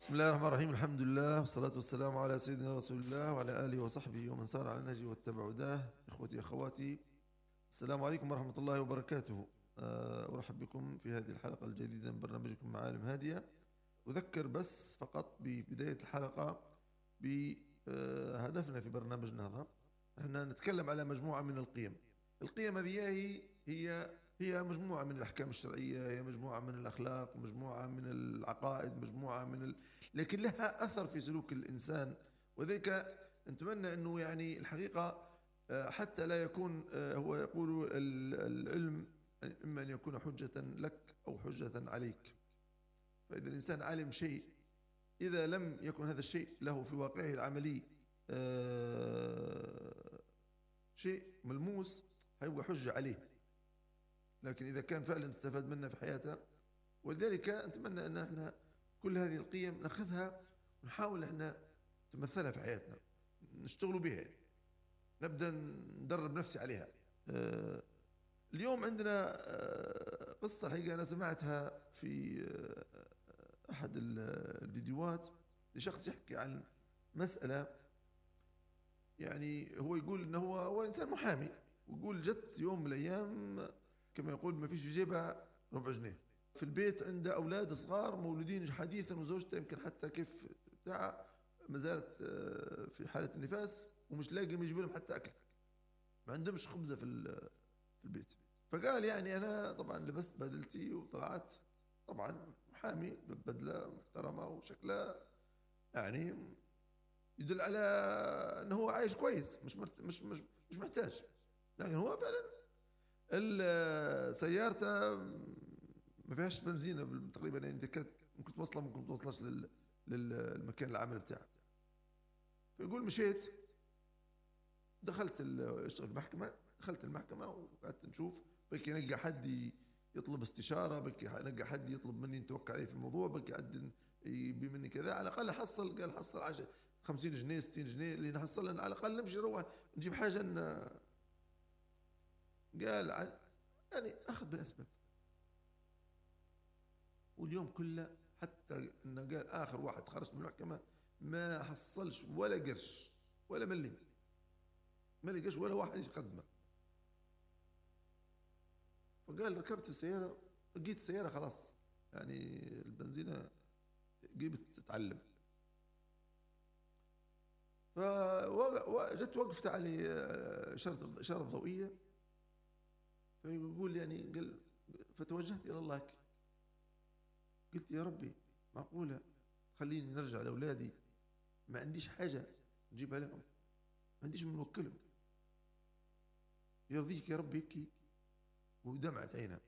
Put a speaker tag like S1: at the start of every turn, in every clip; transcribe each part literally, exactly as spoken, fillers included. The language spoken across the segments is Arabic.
S1: بسم الله الرحمن الرحيم. الحمد لله والصلاة والسلام على سيدنا رسول الله وعلى آله وصحبه ومن سار على نهجه واتبع هداه. إخوتي أخواتي، السلام عليكم ورحمة الله وبركاته. آه، أرحب بكم في هذه الحلقة الجديدة من برنامجكم معالم هادية. أذكر بس فقط ببداية الحلقة بهدفنا في برنامجنا هذا. احنا نتكلم على مجموعة من القيم. القيم هذه هي هي هي مجموعة من الأحكام الشرعية، هي مجموعة من الأخلاق، مجموعة من العقائد، مجموعة من ال... لكن لها أثر في سلوك الإنسان. وذلك نتمنى أنه يعني الحقيقة آه، حتى لا يكون آه، هو يقول العلم إما أن يكون حجة لك أو حجة عليك. فإذا الإنسان علم شيء، إذا لم يكن هذا الشيء له في واقعه العملي آه، شيء ملموس، هيبقى حجة عليه. لكن إذا كان فعلا استفاد منه في حياته، ولذلك نتمنى أن احنا كل هذه القيم ناخذها ونحاول احنا نتمثلها في حياتنا، نشتغلوا بها، نبدأ ندرب نفسي عليها. آه اليوم عندنا آه قصة حقيقة أنا سمعتها في آه أحد الفيديوهات لشخص يحكي عن مسألة. يعني هو يقول أنه هو, هو إنسان محامي، ويقول جت يوم من الأيام كما يقول ما فيش جيبها ربع جنيه في البيت، عنده أولاد صغار مولودين حديثا، وزوجته يمكن حتى كيف بتاع ما زالت في حالة النفاس، ومش لاقي ما يجيب لهم حتى أكل، ما عندهمش خبزة في في البيت. فقال يعني أنا طبعا لبست بدلتي وطلعت، طبعا محامي بدلة محترمة وشكلها يعني يدل على أنه هو عايش كويس، مش مش مش مش محتاج. لكن هو فعلا سيارته ما فيهاش بنزينه تقريبا، يعني اذا كانت ممكن توصلها ممكن ما توصلش لل... للمكان العمل بتاعه. فيقول مشيت دخلت اشتغل المحكمه، دخلت المحكمه وقعدت نشوف، بلكي نلقى حد يطلب استشاره، بلكي نلقى حد يطلب مني نتوكل عليه في الموضوع، بلكي حد يبي مني كذا. على الاقل حصل، قال حصل عشرة خمسين جنيه ستين جنيه اللي نحصل على الاقل نمشي نروح نجيب حاجه ن... قال يعني اخذ بالاسباب. واليوم كله حتى انه قال اخر واحد خرج من المحكمه ما حصلش ولا قرش ولا مليم، ما لقاش ولا واحد يخدمه. فقال ركبت في السياره، لقيت السياره خلاص يعني البنزينه جيبت تتعلم. فجت وقفت على اشاره اشاره ضوئيه، فيقول يعني قال فتوجهت الى الله، قلت يا ربي معقولة خليني نرجع لأولادي ما عنديش حاجة نجيبها لهم، ما عنديش من نوكلهم، يرضيك يا ربي هيك؟ ودمعت عينها.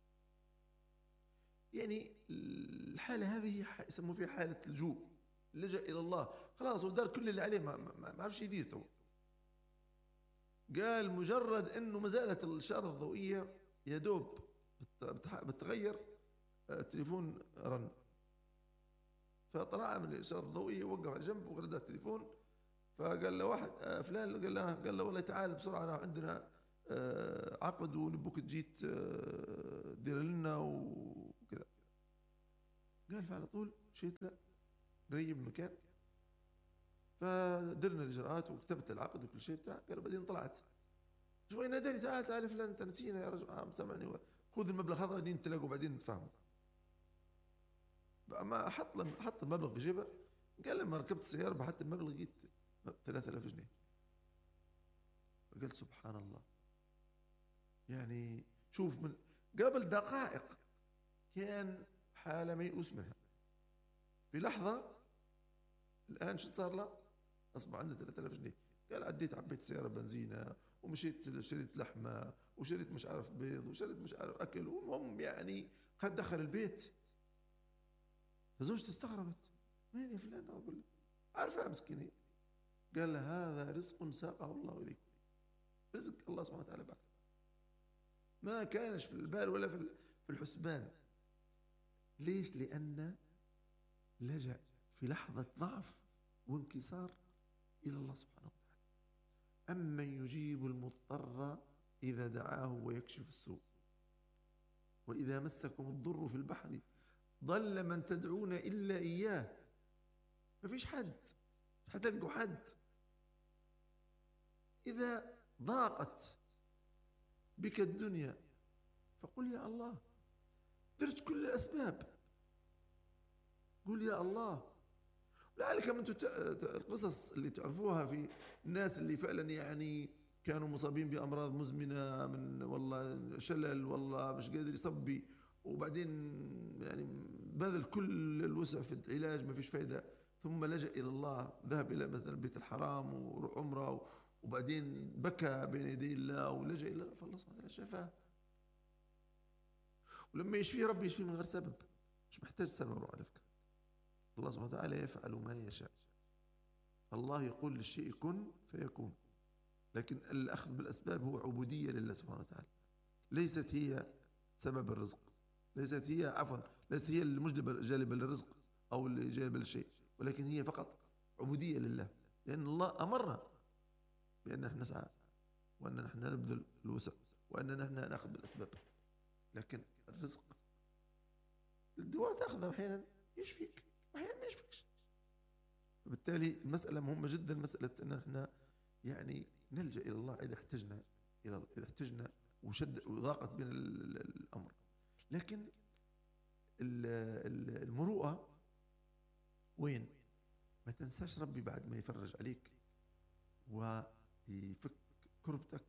S1: يعني الحالة هذه يسموا فيها حالة لجوء، لجأ إلى الله، خلاص ودار كل اللي عليه، ما, ما, ما عرفش يدير تو. قال مجرد أنه ما زالت الإشارة الضوئية يا دوب بتغير التليفون رن، فطلع من الإشارة الضوئية وقف على جنب وردها التليفون. فقال له واحد آه فلان، قال له قال له والله تعال بسرعة أنا عندنا آه عقد ونبوك تجيت آه دير لنا وكذا. قال فعلى طول مشيت له قريب المكان، فدرنا الإجراءات وكتبت العقد وكل شيء بتاع. قال بعدين طلعت شوي ناداني تعال تعال فلان أنت نسينا يا رجل، سامعني خذ المبلغ هذا بعدين نتلاقوا بعدين نتفاهموا. ما حط حط المبلغ في جيبه. قال لما ركبت السيارة بحط المبلغ لقيت ثلاثة آلاف جنيه. فقلت سبحان الله، يعني شوف من قبل دقائق كان حالة ميؤوس منها، في لحظة الآن شو صار له؟ أصبح عنده ثلاثة آلاف جنيه. قال عديت عبيت سيارة بنزينة ومشيت شريت لحمة وشريت مش عارف بيض وشريت مش عارف أكل، والمهم يعني قد دخل البيت. فزوجته استغربت، مين يا فلان؟ أقول له عارفها مسكينة. قال له هذا رزق ساقه الله إليك، رزق الله سبحانه وتعالى بعد، ما كانش في البال ولا في الحسبان. ليش؟ لأن لجأ في لحظة ضعف وانكسار إلى الله سبحانه وتعالى. أمن يجيب المضطر إذا دعاه ويكشف السوء وإذا مسكم الضر في البحر ضل من تدعون إلا إياه ما فيش حد، مش حتلقوا حد. إذا ضاقت بك الدنيا فقل يا الله، درت كل الأسباب، قل يا الله. لعلك من القصص اللي تعرفوها في الناس اللي فعلا يعني كانوا مصابين بأمراض مزمنة، من والله شلل، والله مش قادر يصبي، وبعدين يعني بذل كل الوسع في العلاج ما فيش فايدة، ثم لجأ إلى الله، ذهب إلى مثلا بيت الحرام وروح عمره، وبعدين بكى بين يدي الله ولجأ إلى الله، فالله سبحانه وتعالى شفاه. ولما يشفيه ربي يشفيه من غير سبب، مش محتاج سبب على فكرة. الله سبحانه وتعالى يفعل ما يشاء. الله يقول للشيء كن فيكون، لكن الأخذ بالأسباب هو عبودية لله سبحانه وتعالى، ليست هي سبب الرزق، ليست هي عفوا ليست هي المجلبة الجالبة للرزق أو الجالبة للشيء، ولكن هي فقط عبودية لله، لأن الله أمرنا بأن نحن نسعى، وأن نحن نبذل الوسع، وأن نحن نأخذ بالأسباب. لكن الرزق الدواء تأخذه أحيانا يشفيك وأحيانا ما يشفيكش. وبالتالي المسألة مهمة جدا، مسألة أن نحن يعني نلجأ إلى الله إذا احتجنا، إلى إذا احتجنا وشد وضاقت بنا الأمر. لكن المروءة وين؟ ما تنساش ربي بعد ما يفرج عليك ويفك كربتك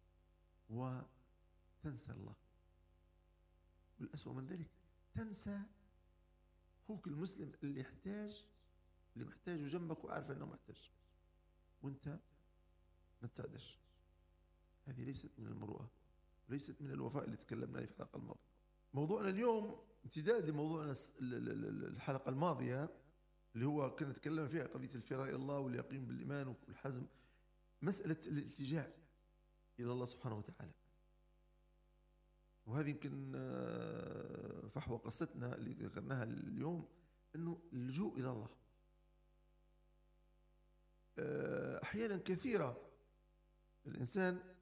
S1: وتنسى الله، والأسوأ من ذلك تنسى أخوك المسلم اللي يحتاج، اللي محتاجه جنبك وعارف أنه محتاج، وأنت ما تساعدش. هذه ليست من المروءة، ليست من الوفاء اللي تكلمنا عليه في الحلقة الماضية. موضوعنا اليوم امتداد لموضوعنا الحلقة الماضية، اللي هو كنا تكلمنا فيها قضية الفراء إلى الله واليقين بالإيمان والحزم، مسألة الالتجاء إلى الله سبحانه وتعالى. وهذه يمكن فحوى قصتنا اللي ذكرناها اليوم، أنه اللجوء إلى الله أحيانا كثيرة الإنسان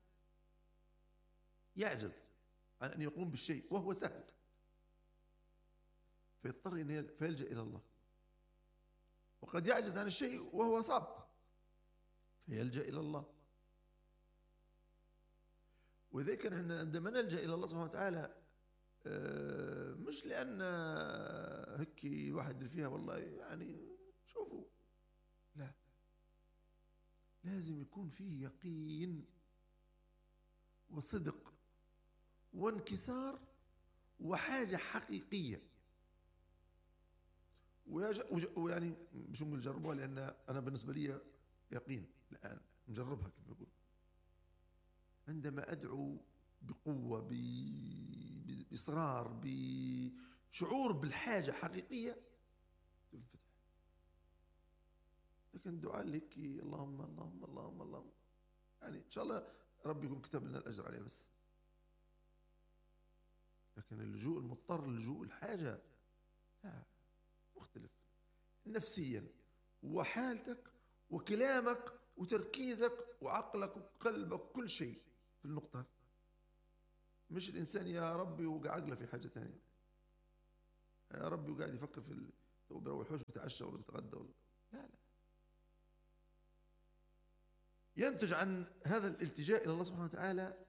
S1: يعجز عن أن يقوم بالشيء وهو سهل، فيضطر أن فيلجأ إلى الله. وقد يعجز عن الشيء وهو صعب فيلجأ إلى الله. وذلك نحن عندما نلجأ إلى الله سبحانه وتعالى مش لأن هيك واحد فيها والله يعني شوفوا، لا، لازم يكون فيه يقين وصدق وانكسار وحاجة حقيقية. ويعني مش نقول جربوها، لأن أنا بالنسبة لي يقين الآن نجربها كما يقول. عندما أدعو بقوة، بإصرار، بشعور بالحاجة حقيقية تنفتح. لكن الدعاء لك اللهم اللهم اللهم اللهم يعني إن شاء الله ربي يكون كتب لنا الأجر عليه، بس لكن اللجوء المضطر، اللجوء الحاجة، لا، مختلف نفسيا وحالتك وكلامك وتركيزك وعقلك وقلبك، كل شيء في النقطة. مش الإنسان يا ربي وقاعد عقله في حاجة ثانية، يا ربي وقاعد يفكر في تو بيروح الحوش بتعشى ولا بتغدى ولا لا لا. ينتج عن هذا الالتجاء إلى الله سبحانه وتعالى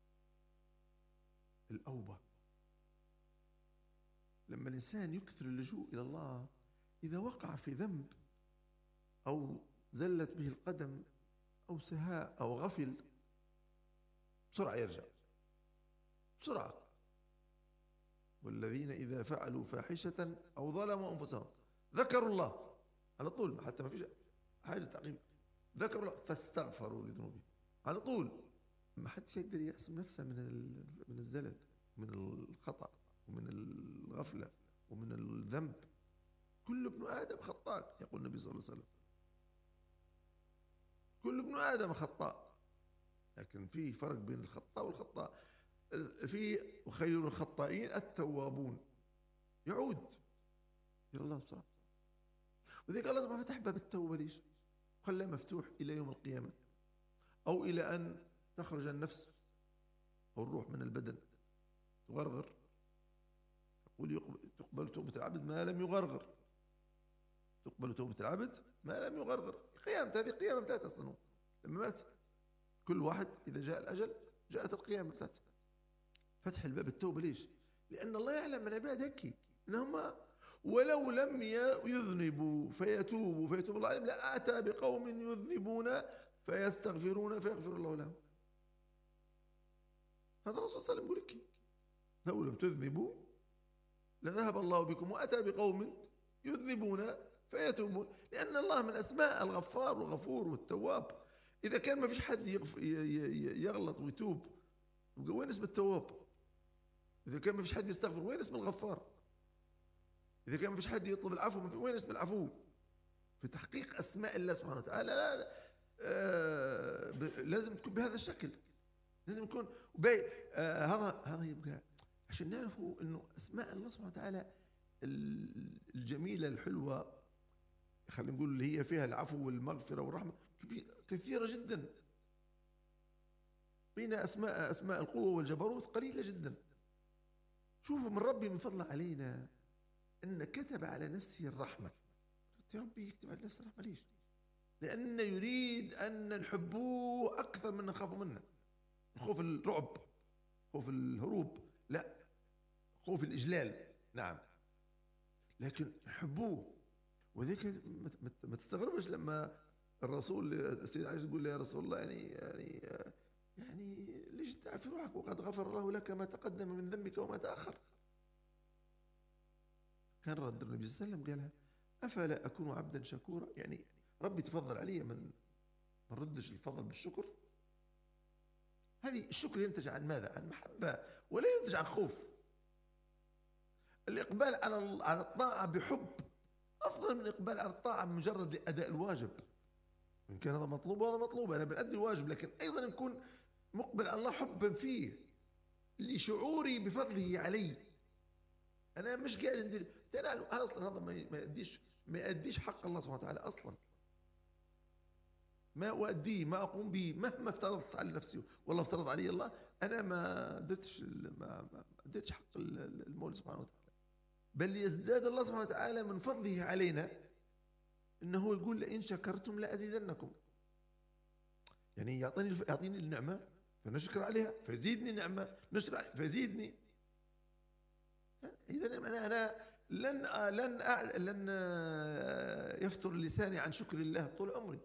S1: الأوبة. لما الإنسان يكثر اللجوء إلى الله، إذا وقع في ذنب أو زلت به القدم أو سهاء أو غفل، بسرعة يرجع بسرعة. والذين إذا فعلوا فاحشة أو ظلموا أنفسهم ذكروا الله على طول، حتى ما فيش حاجة تعقيب، ذكروا الله فاستغفروا لذنوبهم على طول. ما حدش يقدر يحسم نفسه من من الزلل، من الخطأ، ومن الغفلة، ومن الذنب. كل ابن آدم خطاء، يقول النبي صلى الله عليه وسلم، كل ابن آدم خطاء. لكن في فرق بين الخطاء والخطاء. في خير الخطائين التوابون، يعود إلى الله بسرعة. وذلك الله سبحانه فتح باب التوبة ليش؟ خلاه مفتوح إلى يوم القيامة، أو إلى أن تخرج النفس أو الروح من البدن تغرغر، يقول تقبل توبة العبد ما لم يغرغر. تقبل توبة العبد ما لم يغرغر. قيامة، هذه قيامة بتاعت أصلا لما مات كل واحد إذا جاء الأجل جاءت القيامة بتاعت فتح الباب التوبة. ليش؟ لأن الله يعلم العباد هيك إنهم ولو لم يذنبوا فيتوبوا فيتوب الله عليهم لأتى بقوم يذنبون فيستغفرون فيغفر الله لهم. هذا الرسول صلى الله عليه وسلم يقول لك لو لم تذنبوا لذهب الله بكم وأتى بقوم يذنبون فيتوبون، لأن الله من أسماء الغفار والغفور والتواب. إذا كان ما فيش حد يغلط ويتوب وين اسم التواب؟ إذا كان ما فيش حد يستغفر وين اسم الغفار؟ إذا كان ما فيش حد يطلب العفو وين اسم العفو؟ في تحقيق أسماء الله سبحانه وتعالى لا آه لازم تكون بهذا الشكل، لازم يكون آه هذا هذا يبقى عشان نعرفوا إنه أسماء الله سبحانه وتعالى الجميلة الحلوة، خلينا نقول اللي هي فيها العفو والمغفرة والرحمة كثيرة جدا، بين أسماء أسماء القوة والجبروت قليلة جدا. شوفوا من ربي من فضله علينا أن كتب على نفسه الرحمة. يا ربي يكتب على نفسه الرحمة ليش؟ لأنه يريد أن نحبوه أكثر من نخاف منه. خوف الرعب، خوف الهروب لا، خوف الإجلال نعم، لكن نحبوه. وذلك ما تستغربش لما الرسول السيد عائشة تقول له يا رسول الله يعني يعني يعني ليش تعفي روحك وقد غفر الله لك ما تقدم من ذنبك وما تأخر؟ كان رد النبي صلى الله عليه وسلم قالها أفلا أكون عبدا شكورا؟ يعني ربي تفضل علي من ما ردش الفضل بالشكر. هذه الشكر ينتج عن ماذا؟ عن محبة ولا ينتج عن خوف. الإقبال على على الطاعة بحب أفضل من الإقبال على الطاعة مجرد لأداء الواجب. إن كان هذا مطلوب وهذا مطلوب، أنا بنأدي الواجب، لكن أيضا نكون مقبل على الله حبا فيه لشعوري بفضله علي. أنا مش قاعد ندير أنا أصلا هذا ما يأديش ما يأديش حق الله سبحانه وتعالى أصلا. ما أؤديه ما أقوم به مهما افترضت على نفسي والله افترض علي الله، أنا ما أديتش ما أديتش حق المولى سبحانه وتعالى. بل يزداد الله سبحانه وتعالى من فضله علينا إنه يقول لئن شكرتم لأزيدنكم. يعني يعطيني يعطيني النعمة فنشكر عليها فيزيدني نعمة نشكر عليها فيزيدني. إذا أنا أنا لن لن لن يفتر لساني عن شكر الله طول عمري.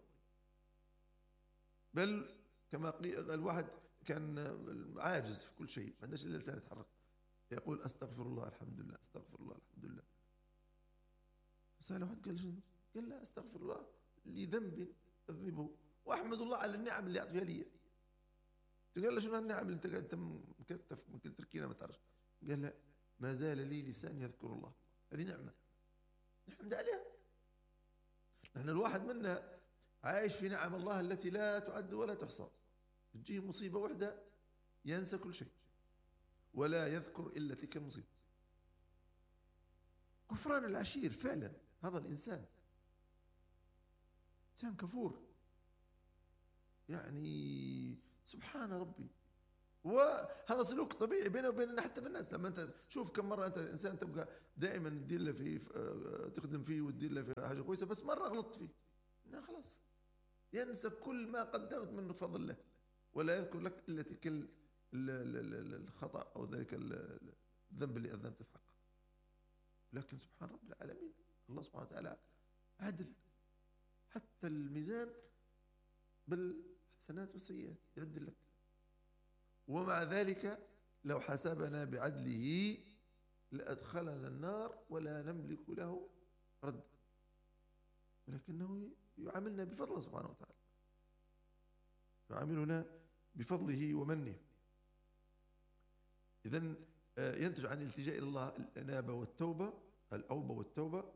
S1: بل كما قيل الواحد كان عاجز في كل شيء ما عندش إلا لسان يتحرك يقول أستغفر الله الحمد لله أستغفر الله الحمد لله. فسأل واحد قال شنو؟ قال لا أستغفر الله لذنب أذنبه وأحمد الله على النعم اللي أعطيها لي. قال له شنو النعم اللي أنت قاعد أنت مكتف ممكن تركينا ما تعرفش؟ قال لا ما زال لي لسان يذكر الله، هذه نعمة نحمد عليها. نحن الواحد منا عايش في نعم الله التي لا تعد ولا تحصى، تجيه مصيبة واحدة ينسى كل شيء ولا يذكر إلا تلك المصيبة. كفران العشير فعلا هذا الإنسان إنسان كفور، يعني سبحان ربي. وهذا سلوك طبيعي بينه وبين حتى بالناس. لما انت شوف كم مره انت انسان تبقى دائما تدير له فيه تخدم فيه وتدير له في حاجه كويسه، بس مره غلطت فيه لا خلاص ينسى كل ما قدمت من فضل الله ولا يذكر لك الا تلك الخطا او ذلك الذنب اللي اذنبت في حقه. لكن سبحان رب العالمين الله سبحانه وتعالى عدل، حتى الميزان بالحسنات والسيئات يعدل لك. ومع ذلك لو حسبنا بعدله لأدخلنا النار ولا نملك له رد، ولكنه يعاملنا بفضله سبحانه وتعالى، يعاملنا بفضله ومنه. إذن ينتج عن الالتجاء إلى الله الإنابة والتوبة، الأوبة والتوبة،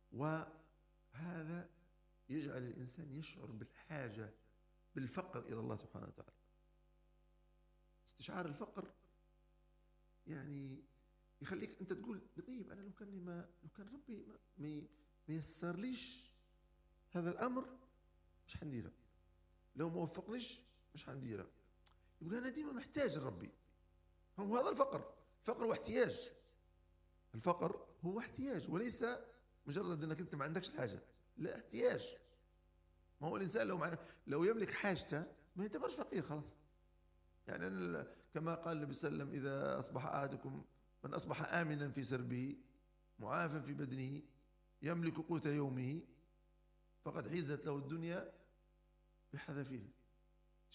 S1: وهذا يجعل الإنسان يشعر بالحاجة بالفقر إلى الله سبحانه وتعالى. استشعار الفقر يعني يخليك أنت تقول طيب أنا لو كان ما لو كان ربي ما ما ييسر ليش هذا الأمر مش حنديره، لو ما وفقنيش مش حنديره. يبقى أنا ديما محتاج لربي. هو هذا الفقر، فقر واحتياج. الفقر هو احتياج وليس مجرد انك انت ما عندكش الحاجه، لا احتياج. ما هو الانسان لو مع... لو يملك حاجته ما يعتبرش فقير خلاص. يعني أنا كما قال النبي صلى الله عليه وسلم: اذا اصبح احدكم، من اصبح امنا في سربه معافا في بدنه يملك قوت يومه فقد حيزت له الدنيا بحذافيره.